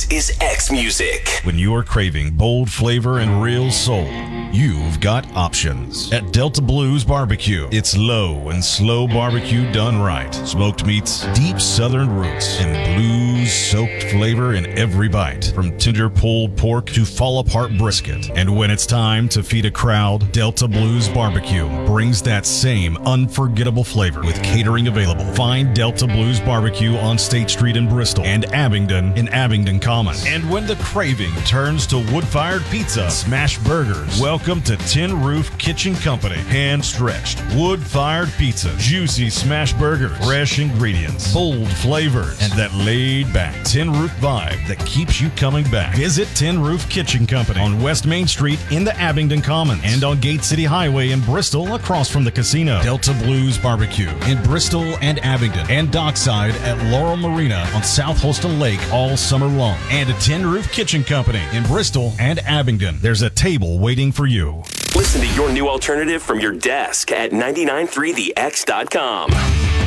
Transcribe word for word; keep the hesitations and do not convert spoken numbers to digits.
This is X Music. When you're craving bold flavor and real soul, you've got options. At Delta Blues Barbecue, it's low and slow barbecue done right. Smoked meats, deep southern roots, and blues-soaked flavor in every bite. From tender pulled pork to fall-apart brisket. And when it's time to feed a crowd, Delta Blues Barbecue brings that same unforgettable flavor with catering available. Find Delta Blues Barbecue on State Street in Bristol and Abingdon in Abingdon Common. And when the craving turns to wood-fired pizza, smash burgers, welcome to Tin Roof Kitchen Company. Hand-stretched, wood-fired pizza, juicy smash burgers, fresh ingredients, bold flavors, and that laid-back Tin Roof vibe that keeps you coming back. Visit Tin Roof Kitchen Company on West Main Street in the Abingdon Commons and on Gate City Highway in Bristol across from the casino. Delta Blues Barbecue in Bristol and Abingdon and Dockside at Laurel Marina on South Holston Lake all summer long. And a Tin Roof Kitchen Company in Bristol and Abingdon. There's a table waiting for you. Listen to your new alternative from your desk at nine nine three the x dot com.